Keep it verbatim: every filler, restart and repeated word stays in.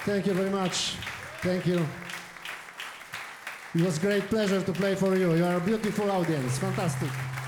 Thank you very much. Thank you. It was great pleasure to play for you. You are a beautiful audience. Fantastic.